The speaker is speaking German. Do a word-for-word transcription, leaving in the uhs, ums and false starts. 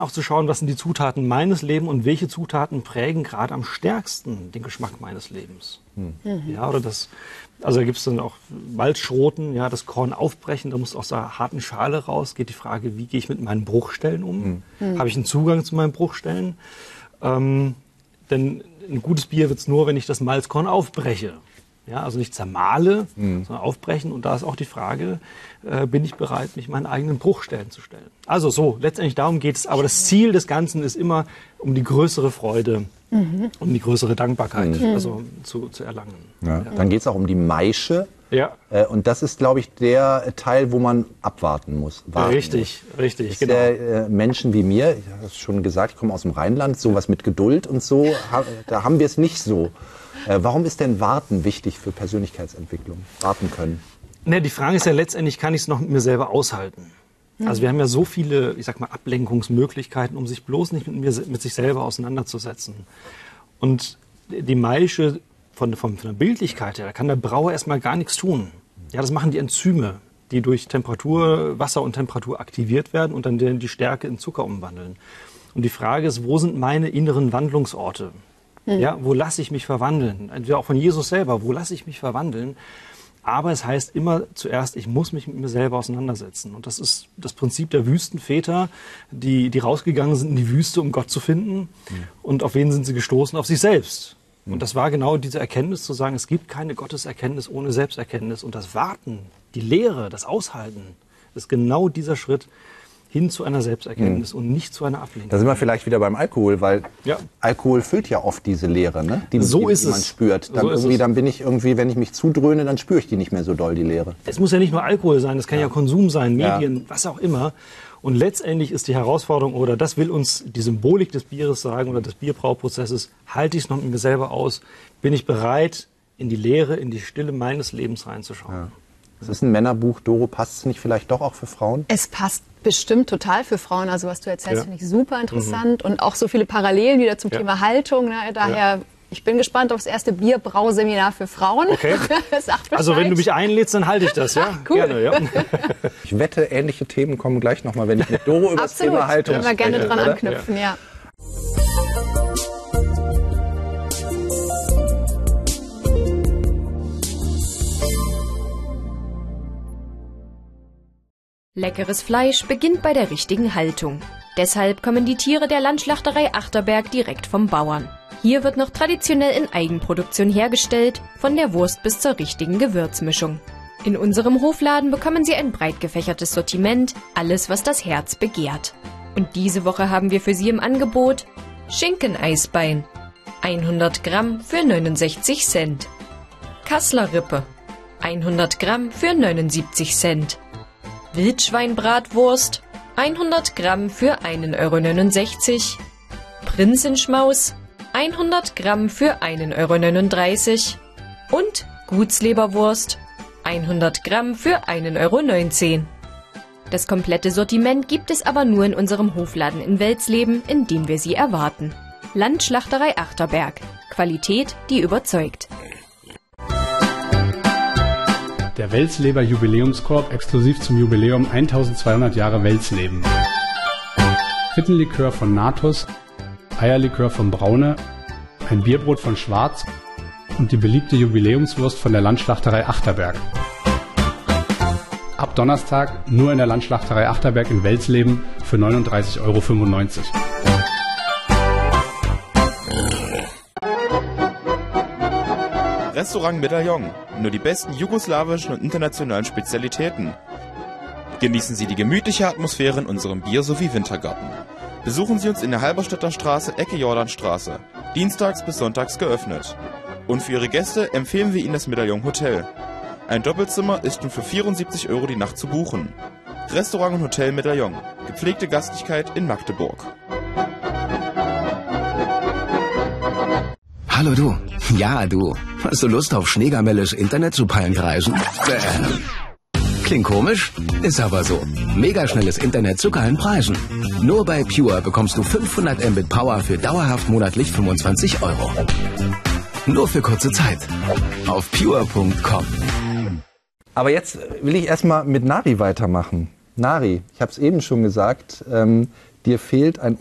Auch zu schauen, was sind die Zutaten meines Lebens und welche Zutaten prägen gerade am stärksten den Geschmack meines Lebens. Mhm. Ja, oder das, also da gibt es dann auch Malzschroten, ja, das Korn aufbrechen, da muss aus der harten Schale raus. Geht die Frage, wie gehe ich mit meinen Bruchstellen um? Mhm. Habe ich einen Zugang zu meinen Bruchstellen? Ähm, denn ein gutes Bier wird es nur, wenn ich das Malzkorn aufbreche. Ja, also nicht zermahle, mhm. sondern aufbrechen. Und da ist auch die Frage, äh, bin ich bereit, mich meinen eigenen Bruchstellen zu stellen? Also so, letztendlich darum geht es. Aber das Ziel des Ganzen ist immer, um die größere Freude, mhm. um die größere Dankbarkeit mhm. also zu, zu erlangen. Ja. Ja. Dann geht es auch um die Maische. Ja. Äh, und das ist, glaube ich, der Teil, wo man abwarten muss. Warten richtig, muss. richtig, genau. Der, äh, Menschen wie mir, ich habe es schon gesagt, ich komme aus dem Rheinland, sowas mit Geduld und so, ha, da haben wir es nicht so. Äh, warum ist denn Warten wichtig für Persönlichkeitsentwicklung? Warten können. Ne, die Frage ist ja letztendlich, kann ich es noch mit mir selber aushalten? Mhm. Also wir haben ja so viele, ich sag mal, Ablenkungsmöglichkeiten, um sich bloß nicht mit, mir, mit sich selber auseinanderzusetzen. Und die Maische von, von, von der Bildlichkeit her, da kann der Brauer erstmal gar nichts tun. Ja, das machen die Enzyme, die durch Temperatur, Wasser und Temperatur aktiviert werden und dann die Stärke in Zucker umwandeln. Und die Frage ist, wo sind meine inneren Wandlungsorte? Ja, wo lasse ich mich verwandeln? Entweder auch von Jesus selber, wo lasse ich mich verwandeln? Aber es heißt immer zuerst, ich muss mich mit mir selber auseinandersetzen. Und das ist das Prinzip der Wüstenväter, die, die rausgegangen sind in die Wüste, um Gott zu finden. Mhm. Und auf wen sind sie gestoßen? Auf sich selbst. Mhm. Und das war genau diese Erkenntnis, zu sagen, es gibt keine Gotteserkenntnis ohne Selbsterkenntnis. Und das Warten, die Lehre, das Aushalten, ist genau dieser Schritt hin zu einer Selbsterkenntnis mhm. und nicht zu einer Ablehnung. Da sind wir vielleicht wieder beim Alkohol, weil ja. Alkohol füllt ja oft diese Leere, ne? die, so die, ist die man es. spürt. Dann, so irgendwie, dann bin ich irgendwie, wenn ich mich zudröhne, dann spüre ich die nicht mehr so doll, die Leere. Es muss ja nicht nur Alkohol sein, es kann ja, ja Konsum sein, Medien, ja. was auch immer. Und letztendlich ist die Herausforderung, oder das will uns die Symbolik des Bieres sagen, oder des Bierbrauprozesses, halte ich es noch mit mir selber aus? Bin ich bereit, in die Leere, in die Stille meines Lebens reinzuschauen? Ja. Das ist ein Männerbuch, Doro, passt es nicht vielleicht doch auch für Frauen? Es passt bestimmt total für Frauen. Also was du erzählst, ja. finde ich super interessant. Mhm. Und auch so viele Parallelen wieder zum ja. Thema Haltung. Ne? Daher, ja. ich bin gespannt auf das erste Bierbrauseminar für Frauen. Okay. Also wenn du mich einlädst, dann halte ich das, ja? Cool. Gerne, ja. Ich wette, ähnliche Themen kommen gleich nochmal, wenn ich mit Doro über das Thema Haltung spreche. Können wir gerne dran oder? anknüpfen, ja. ja. Leckeres Fleisch beginnt bei der richtigen Haltung. Deshalb kommen die Tiere der Landschlachterei Achterberg direkt vom Bauern. Hier wird noch traditionell in Eigenproduktion hergestellt, von der Wurst bis zur richtigen Gewürzmischung. In unserem Hofladen bekommen Sie ein breit gefächertes Sortiment, alles was das Herz begehrt. Und diese Woche haben wir für Sie im Angebot Schinken-Eisbein, hundert Gramm für neunundsechzig Cent. Kasslerrippe, hundert Gramm für neunundsiebzig Cent. Wildschweinbratwurst, hundert Gramm für einen Euro neunundsechzig. Prinzenschmaus, hundert Gramm für einen Euro neununddreißig. Und Gutsleberwurst, hundert Gramm für einen Euro neunzehn. Das komplette Sortiment gibt es aber nur in unserem Hofladen in Welsleben, in dem wir Sie erwarten. Landschlachterei Achterberg. Qualität, die überzeugt. Der Welsleber Jubiläumskorb exklusiv zum Jubiläum eintausendzweihundert Jahre Welsleben. Frittenlikör von Natus, Eierlikör von Braune, ein Bierbrot von Schwarz und die beliebte Jubiläumswurst von der Landschlachterei Achterberg. Ab Donnerstag nur in der Landschlachterei Achterberg in Welsleben für neununddreißig Euro fünfundneunzig. Restaurant Medaillon. Nur die besten jugoslawischen und internationalen Spezialitäten. Genießen Sie die gemütliche Atmosphäre in unserem Bier- sowie Wintergarten. Besuchen Sie uns in der Halberstädter Straße, Ecke Jordanstraße. Dienstags bis sonntags geöffnet. Und für Ihre Gäste empfehlen wir Ihnen das Medaillon Hotel. Ein Doppelzimmer ist nun für vierundsiebzig Euro die Nacht zu buchen. Restaurant und Hotel Medaillon. Gepflegte Gastlichkeit in Magdeburg. Hallo du. Ja, du. Hast du Lust auf Schneegamelles Internet zu Palmpreisen? Bäh. Klingt komisch? Ist aber so. Megaschnelles Internet zu geilen Preisen. Nur bei Pure bekommst du fünfhundert Mbit Power für dauerhaft monatlich fünfundzwanzig Euro. Nur für kurze Zeit. Auf pure punkt com. Aber jetzt will ich erstmal mit Nari weitermachen. Nari, ich habe es eben schon gesagt, ähm, dir fehlt ein